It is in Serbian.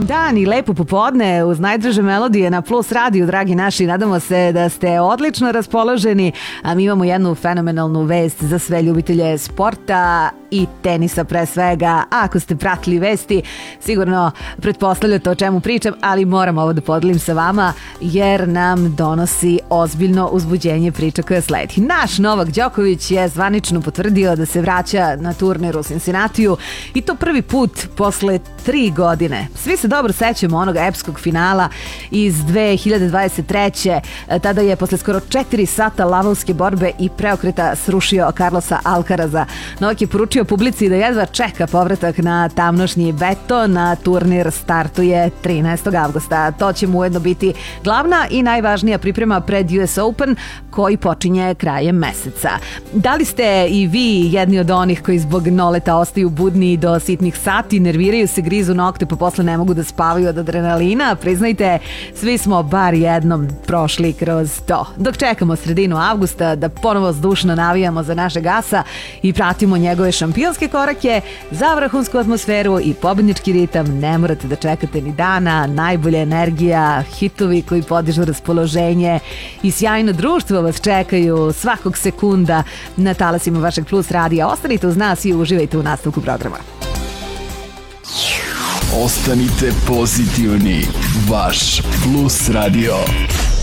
dan i lepo popodne uz najdraže melodije na Plus radiju, dragi naši. Nadamo se da ste odlično raspoloženi, a mi imamo jednu fenomenalnu vest za sve ljubitelje sporta i tenisa pre svega. A ako ste pratili vesti, sigurno pretpostavljate o čemu pričam, ali moram ovo da podelim sa vama jer nam donosi ozbiljno uzbuđenje priča koja sledi. Naš Novak Đoković je zvanično potvrdio da se vraća na turnir u Cincinnatiju i to prvi put posle 3 godine. Svi se dobro sećamo onog epskog finala iz 2023. Tada je posle skoro 4 sata lavovske borbe i preokreta srušio Carlosa Alcaraza. Novak je poručio publici da jedva čeka povratak na tamnošnji beton, na turnir startuje 13. avgusta. To će mu ujedno biti glavna i najvažnija priprema pred US Open koji počinje krajem meseca. Da li ste i vi jedni od onih koji zbog noleta ostaju budni do sitnih sati, nerviraju se, grizu nokte pa posle ne mogu da spavaju od adrenalina? Priznajte, svi smo bar jednom prošli kroz to. Dok čekamo sredinu avgusta da ponovo zdušno navijamo za našeg asa i pratimo njegove šampionske korake, za vrhunsku atmosferu i pobednički ritam ne morate da čekate ni dana. Najbolja energija, hitovi koji podižu raspoloženje i sjajno društvo vas čekaju svakog sekunda na talasima vašeg Plus radija. Ostanite uz nas i uživajte u nastavku programa. Ostanite pozitivni, vaš Plus radio.